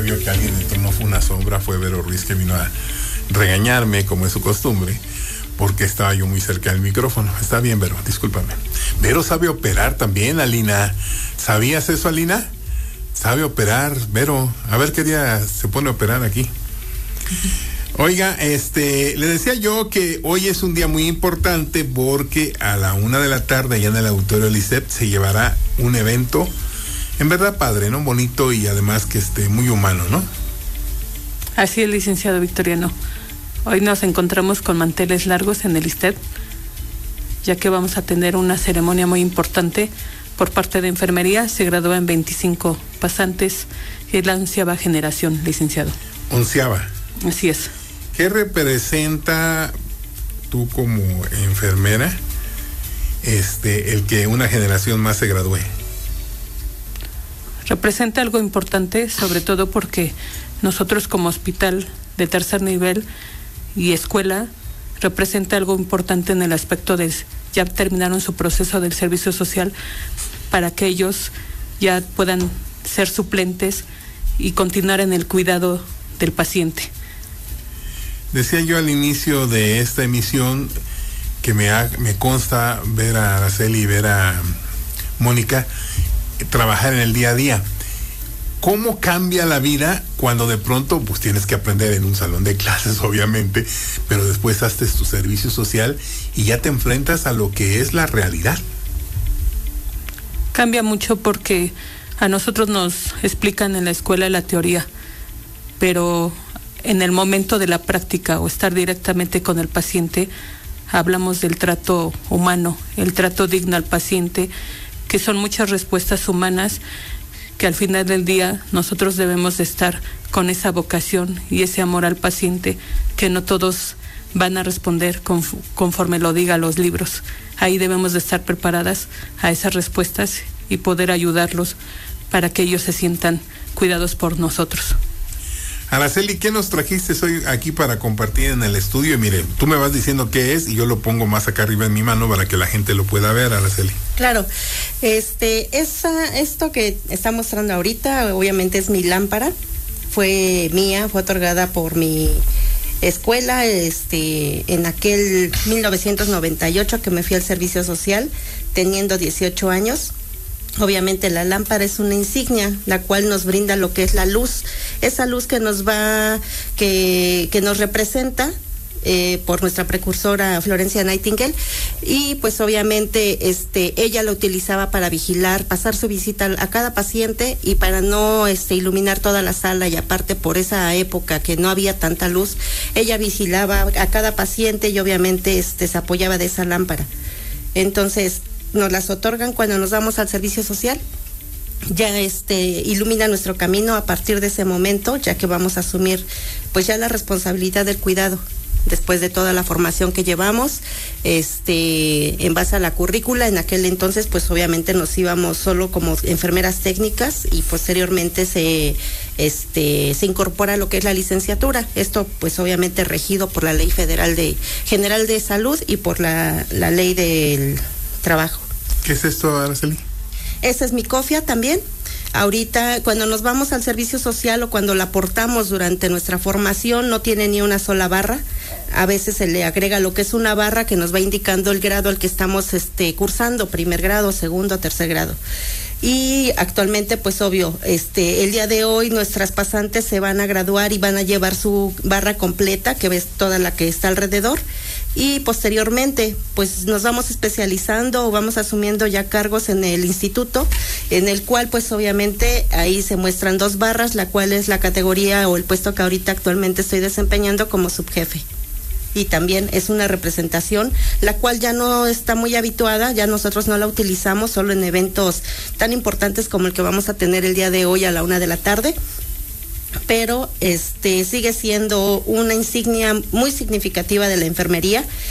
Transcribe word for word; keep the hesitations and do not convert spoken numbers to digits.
vio que alguien entró, no fue una sombra, fue Vero Ruiz, que vino a regañarme, como es su costumbre, porque estaba yo muy cerca del micrófono. Está bien, Vero, discúlpame. Vero sabe operar también, Alina. ¿Sabías eso, Alina? Sabe operar, Vero. A ver qué día se pone a operar aquí. Oiga, este, le decía yo que hoy es un día muy importante porque a la una de la tarde, allá en el auditorio del I S E P, se llevará un evento, en verdad padre, ¿no? Bonito y además que esté muy humano, ¿no? Así es, licenciado Victoriano. Hoy nos encontramos con manteles largos en el I S E P, ya que vamos a tener una ceremonia muy importante por parte de enfermería. Se gradúan veinticinco pasantes y es la onceava generación, licenciado. Onceava. Así es. ¿Qué representa tú como enfermera este el que una generación más se gradúe? Representa algo importante, sobre todo porque nosotros como hospital de tercer nivel y escuela, representa algo importante en el aspecto de ya terminaron su proceso del servicio social para que ellos ya puedan ser suplentes y continuar en el cuidado del paciente. Decía yo al inicio de esta emisión que me, ha, me consta ver a Araceli y ver a Mónica trabajar en el día a día. ¿Cómo cambia la vida cuando de pronto pues tienes que aprender en un salón de clases, obviamente, pero después haces tu servicio social y ya te enfrentas a lo que es la realidad? Cambia mucho porque a nosotros nos explican en la escuela la teoría, pero en el momento de la práctica o estar directamente con el paciente, hablamos del trato humano, el trato digno al paciente, que son muchas respuestas humanas que al final del día nosotros debemos de estar con esa vocación y ese amor al paciente, que no todos van a responder conforme lo digan los libros. Ahí debemos de estar preparadas a esas respuestas y poder ayudarlos para que ellos se sientan cuidados por nosotros. Araceli, ¿qué nos trajiste hoy aquí para compartir en el estudio? Y mire, tú me vas diciendo qué es y yo lo pongo más acá arriba en mi mano para que la gente lo pueda ver, Araceli. Claro, este, esa, esto que está mostrando ahorita, obviamente es mi lámpara, fue mía, fue otorgada por mi escuela, este, en aquel mil novecientos noventa y ocho que me fui al servicio social, teniendo dieciocho años. Obviamente la lámpara es una insignia, la cual nos brinda lo que es la luz, esa luz que nos va, que, que nos representa eh, por nuestra precursora Florencia Nightingale, y pues obviamente este ella la utilizaba para vigilar, pasar su visita a cada paciente y para no este iluminar toda la sala, y aparte por esa época que no había tanta luz, ella vigilaba a cada paciente y obviamente este se apoyaba de esa lámpara. Entonces nos las otorgan cuando nos vamos al servicio social, ya este ilumina nuestro camino a partir de ese momento, ya que vamos a asumir pues ya la responsabilidad del cuidado después de toda la formación que llevamos, este en base a la currícula. En aquel entonces pues obviamente nos íbamos solo como enfermeras técnicas y posteriormente se este se incorpora lo que es la licenciatura, esto pues obviamente regido por la Ley Federal de General de Salud y por la, la ley del trabajo. ¿Qué es esto, Araceli? Esa es mi cofia también. Ahorita, cuando nos vamos al servicio social o cuando la aportamos durante nuestra formación, no tiene ni una sola barra. A veces se le agrega lo que es una barra que nos va indicando el grado al que estamos este, cursando, primer grado, segundo, tercer grado. Y actualmente, pues obvio, este, el día de hoy nuestras pasantes se van a graduar y van a llevar su barra completa, que ves toda la que está alrededor. Y posteriormente, pues nos vamos especializando o vamos asumiendo ya cargos en el instituto, en el cual pues obviamente ahí se muestran dos barras, la cual es la categoría o el puesto que ahorita actualmente estoy desempeñando como subjefe. Y también es una representación, la cual ya no está muy habituada, ya nosotros no la utilizamos solo en eventos tan importantes como el que vamos a tener el día de hoy a la una de la tarde. Pero este sigue siendo una insignia muy significativa de la enfermería